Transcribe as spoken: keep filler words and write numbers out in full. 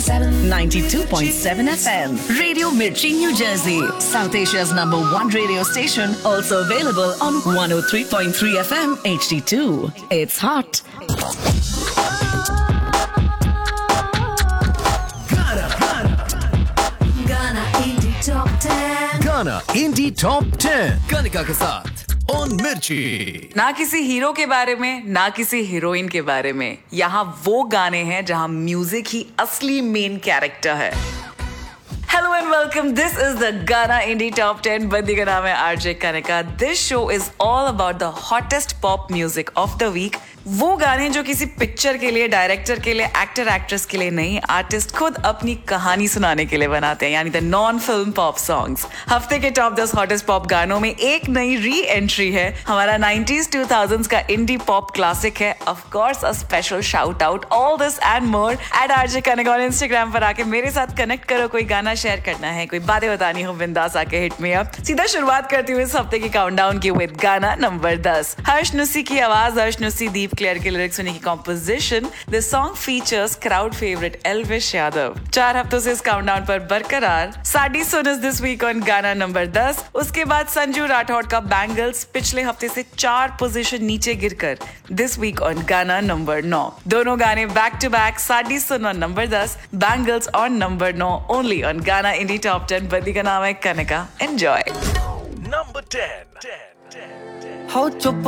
seven. ninety-two point seven F M. Radio Mirchi, New Jersey. South Asia's number one radio station. Also available on one oh three point three F M H D two. It's hot. Ghana Indie Top ten. गाना इंडी top ten Kanika के साथ on मिर्ची। ना किसी hero के बारे में ना किसी हीरोइन के बारे में, यहाँ वो गाने हैं जहाँ म्यूजिक ही असली मेन कैरेक्टर है। Hello and welcome, this is the गाना इंडी टॉप टेन। बंदी का नाम है RJ Kanika. This show is all about the hottest pop music of the week. वो गाने जो किसी पिक्चर के लिए, डायरेक्टर के लिए, एक्टर एक्ट्रेस के लिए नहीं, आर्टिस्ट खुद अपनी कहानी सुनाने के लिए बनाते हैं, यानी the non film pop songs. हफ्ते के टॉप दस हॉटेस्ट पॉप गानों में एक नई री एंट्री है, हमारा नाइंटीज़ टू थाउज़ेंड्स का इंडी पॉप क्लासिक है। Of course a special shout out, all this and more at RJ Kanika on Instagram पर आके मेरे साथ कनेक्ट करो। कोई गाना शेयर करना है, कोई बातें बतानी हो, बिंदास आके हिट मी अप। सीधा शुरुआत करती हूँ इस हफ्ते की काउंटडाउन की विद गाना नंबर दस। हर्ष नुसी की आवाज, हर्ष नुसी, दीप क्लेयर के लिरिक्स, उन्हीं की composition. This song features crowd favourite Elvish Yadav. चार हफ्तों से इस काउंटडाउन पर बरकरार। साडी सुनस दिस वीक ऑन गाना नंबर दस। उसके बाद संजू राठौड़ का बैंगल्स पिछले हफ्ते से चार पोजीशन नीचे गिरकर दिस वीक ऑन गाना नंबर नौ। दोनों गाने back to back, sari soon on number दस, bangles on number now, only on गाना इंडी टॉप टेन। बदी का नाम है कनिका। एंजॉय। Number ten. हो चुप